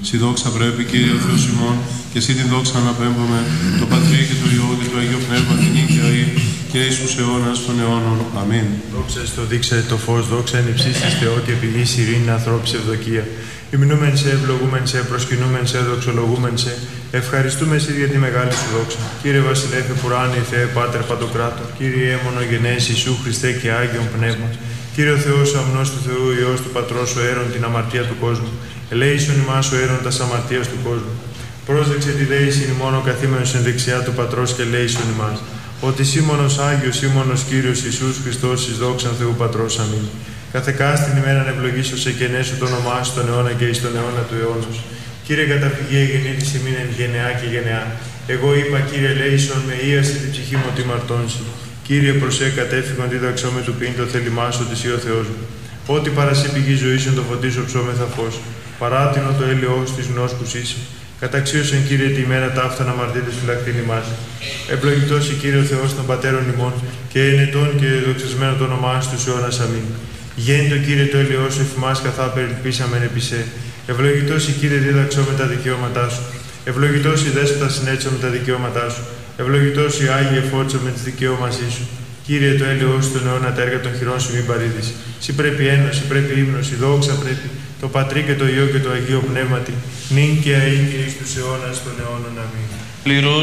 Συ δόξα πρέπει, Κύριε ο Θεός ημών, και εσύ την δόξα αναπέμπουμε, το Πατρί και το Υιό και το Αγίο Πνεύμα την νύχια ή, και εις τους αιώνας των αιώνων. Αμήν. Δόξα στο δείξε το φως, δόξα εν υψίστης Θεό και πηγής ειρήνη ανθρώπης ευδοκία. Υμνούμεν σε, ευλογούμεν σε, προσκυνούμεν σε, δοξολογούμεν σε, ευχαριστούμε σε για τη μεγάλη σου δόξα. Κύριε Βασιλεύ Ουράνιε Θεέ Πάτερ Παντοκράτορ, Κύριε μονογενές Ιησού Χριστέ και Άγιον Πνεύμα. Κύριε ο Θεός ο αμνός του Θεού, Υιός του Πατρός ο αίρον την αμαρτία του κόσμου. Ελέησον ημάς ο αίρον τας αμαρτίας του κόσμου. Πρόσδεξε τη δέησιν ημών ο καθήμενος εν δεξιά του Πατρός και ελέησον ημάς. Ότι σήμωνος Άγιος, σήμωνος Κύριος Ιησούς Χριστός εις δόξαν Θεού Πατρός. Αμήν. Καθεκάστην ημέραν ευλογήσω σε και νέσου το όνομά σου τον αιώνα και εις τον αιώνα του αιώνος. Κύριε καταφυγή εγεννήτης ημίν εν γενεά και γενεά. Εγώ είπα, Κύριε, ελέησον με ίαση την ψυχή μου ότι μαρτώνσει. Κύριε, προσέ κατέφυγον δίδαξό με του πίν το θέλημά σου ότι εσύ ο Θεός μου. Ό,τι παρασύ πηγή ζωήσεων το φωτίσω ψώμεθα φως. Παράτηνο το έλεος της γνώσκους είσαι. Καταξίωσεν, Κύριε, τη ημέρα ταύτα να μαρτύρες φυλακτήν ημάς. Ευλογητός η Κύριε ο Θεός των πατέρων ημών και ενετών και δοξασμένο το όνομά σου τους αιώνας. Αμήν. Γέννητο, Κύριε, το έλεος σου εφημάς καθά περιλπίσαμεν επί σε. Ευλογητός η Κύριε δίδαξό με τα δικαιώματά σου. Ευλογητός η Δέσποτα συνέτσω με τα δικαιώματά σου. Ευλογητός η Άγιε φώτσο με τις δικαιώμασή σου. Κύριε, το έλεος σου τον αιώνα τα έργα των χειρών σου μην παρήδεις. Συ πρέπει ένωση, πρέπει ύμνος, η δόξα πρέπει, το Πατρί και το Υιό και το Αγίο Πνεύματι, νυν και αεί και εις τους αιώνας των αιώνων. Αμήν.